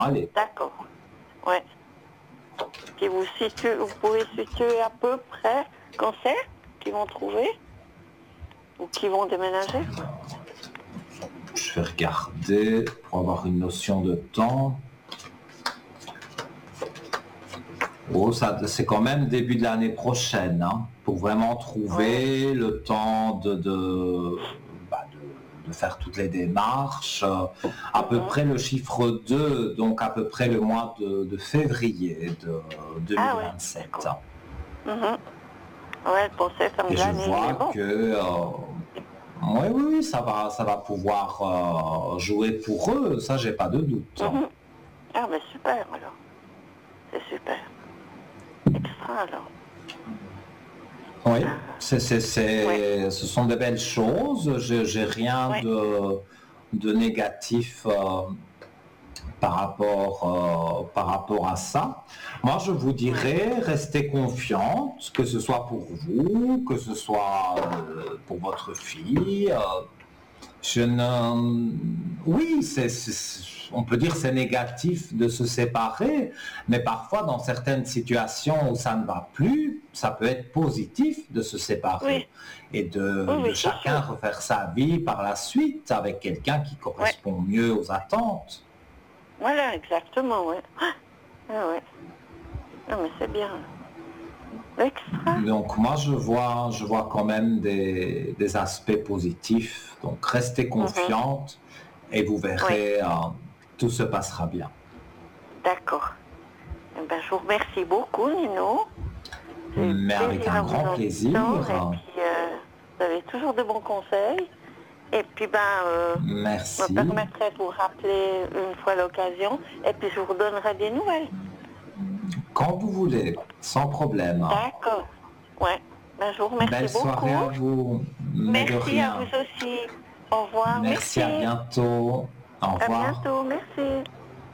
Allez. D'accord. Ouais. Puis vous pouvez situer à peu près quand c'est qu'ils vont trouver ou qu'ils vont déménager? Je vais regarder pour avoir une notion de temps. Oh, ça, c'est quand même début de l'année prochaine, hein, pour vraiment trouver le temps de faire toutes les démarches. À peu près le chiffre 2, donc à peu près le mois de février de 2027. Ah ouais, ouais, pour cette Et je année, vois mais bon. que oui, ça va pouvoir jouer pour eux, ça j'ai pas de doute. Ah ben super alors. C'est super. Extra alors. Oui, ce sont de belles choses. J'ai rien de négatif par rapport à ça. Moi, je vous dirais, restez confiante, que ce soit pour vous, que ce soit pour votre fille. Oui, on peut dire c'est négatif de se séparer, mais parfois dans certaines situations où ça ne va plus, ça peut être positif de se séparer et de chacun refaire sa vie par la suite avec quelqu'un qui correspond mieux aux attentes. Voilà, exactement, oui. Ah ouais. Non, mais c'est bien. Extra. Donc moi je vois quand même des aspects positifs. Donc restez confiante et vous verrez, tout se passera bien. D'accord. Eh ben, je vous remercie beaucoup, Nino. Mais avec un grand plaisir. Et puis, vous avez toujours de bons conseils. Et puis, merci. Je me permettrai de vous rappeler une fois l'occasion. Et puis, je vous redonnerai des nouvelles. Quand vous voulez, sans problème. D'accord. Ouais. Ben, je vous remercie Belle beaucoup. Soirée à vous. Mais merci de rien. à vous aussi. Au revoir. Merci. À bientôt. Au revoir. À bientôt. Merci.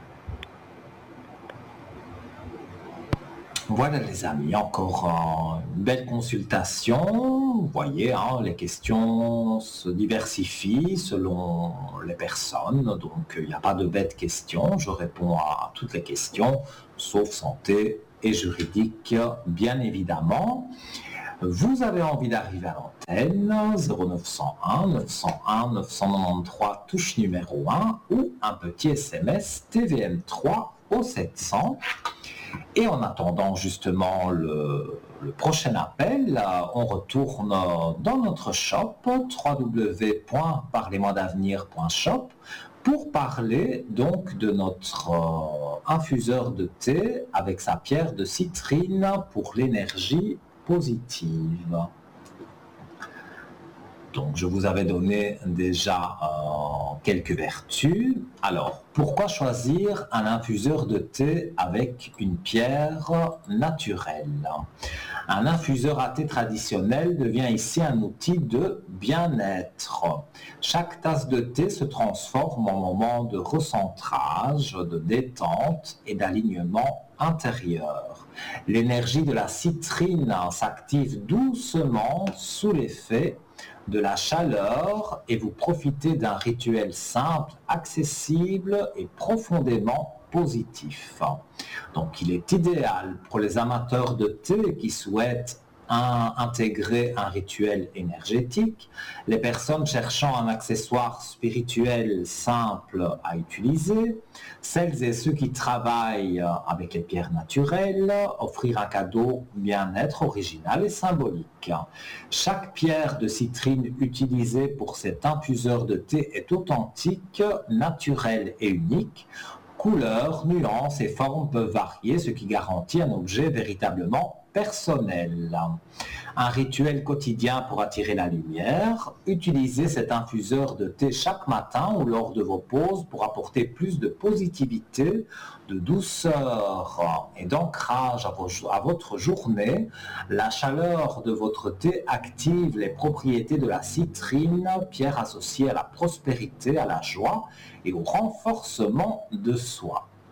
Voilà les amis, encore une belle consultation. Vous voyez, les questions se diversifient selon les personnes, donc il n'y a pas de bêtes questions. Je réponds à toutes les questions, sauf santé et juridique, bien évidemment. Vous avez envie d'arriver à l'antenne, 0901 901 993 touche numéro 1 ou un petit SMS TVM3 au 700. Et en attendant justement le prochain appel, on retourne dans notre shop www.parlez-moi-d'avenir.shop pour parler donc de notre infuseur de thé avec sa pierre de citrine pour l'énergie positive. Donc, je vous avais donné déjà quelques vertus. Alors, pourquoi choisir un infuseur de thé avec une pierre naturelle? Un infuseur à thé traditionnel devient ici un outil de bien-être. Chaque tasse de thé se transforme en moment de recentrage, de détente et d'alignement intérieur. L'énergie de la citrine s'active doucement sous l'effet de la chaleur et vous profitez d'un rituel simple, accessible et profondément positif. Donc il est idéal pour les amateurs de thé qui souhaitent intégrer un rituel énergétique, les personnes cherchant un accessoire spirituel simple à utiliser, celles et ceux qui travaillent avec les pierres naturelles, offrir un cadeau bien-être original et symbolique. Chaque pierre de citrine utilisée pour cet infuseur de thé est authentique, naturelle et unique. Couleurs, nuances et formes peuvent varier, ce qui garantit un objet véritablement personnel. Un rituel quotidien pour attirer la lumière. Utilisez cet infuseur de thé chaque matin ou lors de vos pauses pour apporter plus de positivité, de douceur et d'ancrage à votre journée. La chaleur de votre thé active les propriétés de la citrine, pierre associée à la prospérité, à la joie et au renforcement de soi.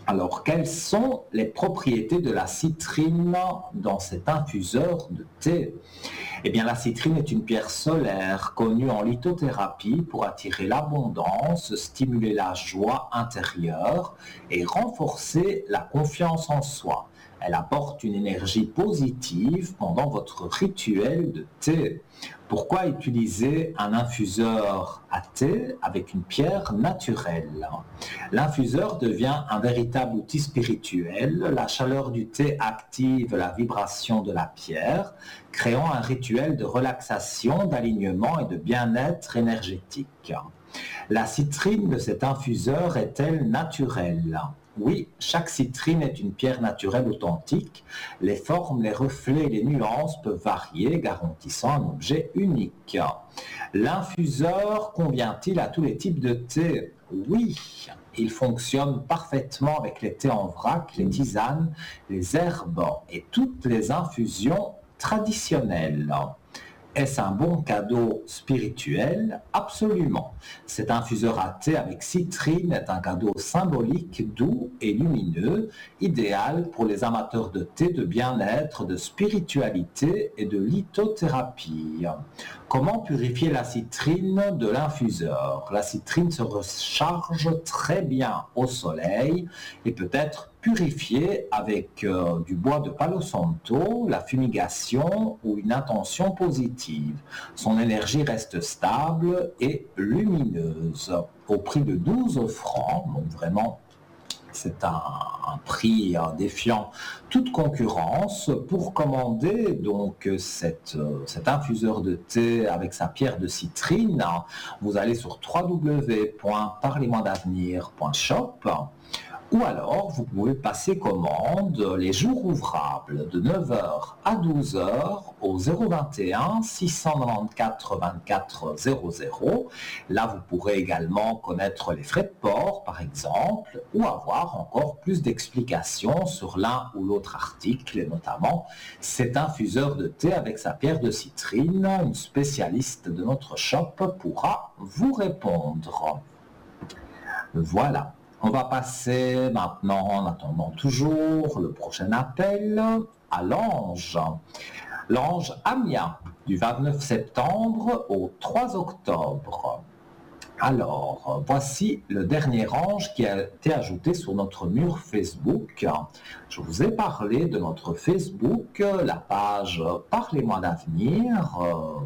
Alors, quelles sont les propriétés de la citrine dans cet infuseur de thé? Eh bien, la citrine est une pierre solaire connue en lithothérapie pour attirer l'abondance, stimuler la joie intérieure et renforcer la confiance en soi. Elle apporte une énergie positive pendant votre rituel de thé. Pourquoi utiliser un infuseur à thé avec une pierre naturelle? L'infuseur devient un véritable outil spirituel. La chaleur du thé active la vibration de la pierre, créant un rituel de relaxation, d'alignement et de bien-être énergétique. La citrine de cet infuseur est-elle naturelle? Oui, chaque citrine est une pierre naturelle authentique. Les formes, les reflets et les nuances peuvent varier, garantissant un objet unique. L'infuseur convient-il à tous les types de thé? Oui, il fonctionne parfaitement avec les thés en vrac, les tisanes, les herbes et toutes les infusions traditionnelles. Est-ce un bon cadeau spirituel? Absolument. Cet infuseur à thé avec citrine est un cadeau symbolique, doux et lumineux, idéal pour les amateurs de thé, de bien-être, de spiritualité et de lithothérapie. Comment purifier la citrine de l'infuseur? La citrine se recharge très bien au soleil et peut être purifiée avec du bois de Palo Santo, la fumigation ou une intention positive. Son énergie reste stable et lumineuse au prix de 12 francs, donc vraiment c'est un prix défiant toute concurrence. Pour commander donc cet infuseur de thé avec sa pierre de citrine, vous allez sur www.parlez-moi-d'avenir.shop ou alors vous pouvez passer commande les jours ouvrables de 9h à 12h au 021 694 24 00. Là, vous pourrez également connaître les frais de port, par exemple, ou avoir encore plus d'explications sur l'un ou l'autre article, et notamment cet infuseur de thé avec sa pierre de citrine. Une spécialiste de notre shop pourra vous répondre. Voilà. On va passer maintenant, en attendant toujours le prochain appel, à l'ange. L'ange Amia, du 29 septembre au 3 octobre. Alors, voici le dernier ange qui a été ajouté sur notre mur Facebook. Je vous ai parlé de notre Facebook, la page Parlez-moi d'avenir.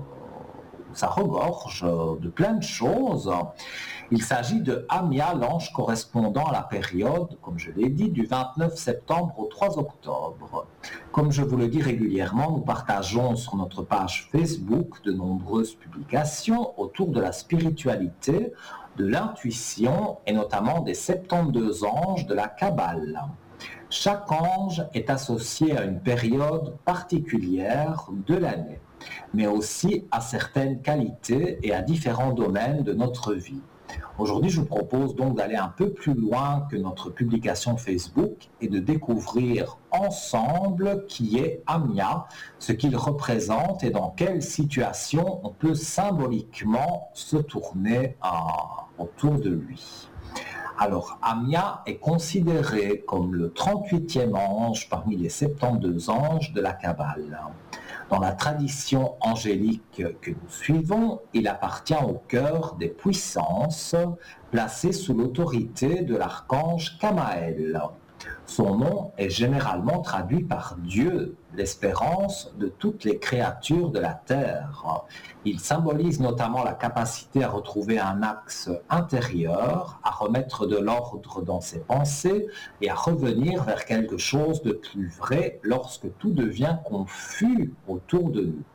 Ça regorge de plein de choses. Il s'agit de Amia, l'ange correspondant à la période, comme je l'ai dit, du 29 septembre au 3 octobre. Comme je vous le dis régulièrement, nous partageons sur notre page Facebook de nombreuses publications autour de la spiritualité, de l'intuition et notamment des 72 anges de la Kabbale. Chaque ange est associé à une période particulière de l'année, mais aussi à certaines qualités et à différents domaines de notre vie. Aujourd'hui, je vous propose donc d'aller un peu plus loin que notre publication Facebook et de découvrir ensemble qui est Amia, ce qu'il représente et dans quelle situation on peut symboliquement se tourner autour de lui. Alors, Amia est considéré comme le 38e ange parmi les 72 anges de la Kabbale. Dans la tradition angélique que nous suivons, il appartient au cœur des puissances placées sous l'autorité de l'archange Kamaël. Son nom est généralement traduit par Dieu, l'espérance de toutes les créatures de la terre. Il symbolise notamment la capacité à retrouver un axe intérieur, à remettre de l'ordre dans ses pensées et à revenir vers quelque chose de plus vrai lorsque tout devient confus autour de nous.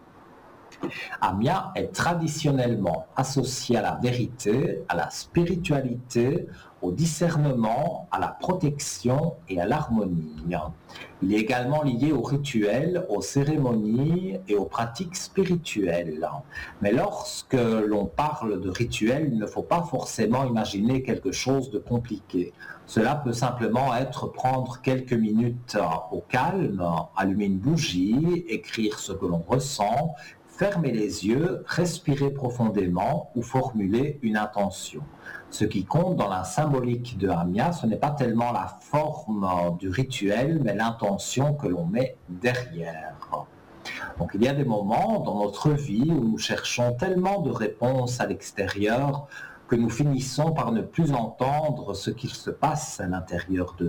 Amia est traditionnellement associé à la vérité, à la spiritualité, au discernement, à la protection et à l'harmonie. Il est également lié aux rituels, aux cérémonies et aux pratiques spirituelles. Mais lorsque l'on parle de rituels, il ne faut pas forcément imaginer quelque chose de compliqué. Cela peut simplement être prendre quelques minutes au calme, allumer une bougie, écrire ce que l'on ressent, fermer les yeux, respirer profondément ou formuler une intention. Ce qui compte dans la symbolique de Hamya, ce n'est pas tellement la forme du rituel, mais l'intention que l'on met derrière. Donc il y a des moments dans notre vie où nous cherchons tellement de réponses à l'extérieur que nous finissons par ne plus entendre ce qu'il se passe à l'intérieur de